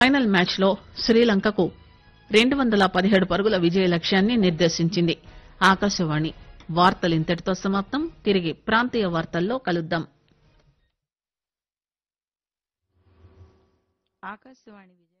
Final match లో శ్రీలంకకు 217 పరుగుల విజయ లక్ష్యాన్ని నిర్దేశించింది. ఆకాశవాణి వార్తలు ఇంతటితో సమాప్తం. తిరిగి ప్రాంతీయ వార్తల్లో కలుద్దాం. ఆకాశవాణి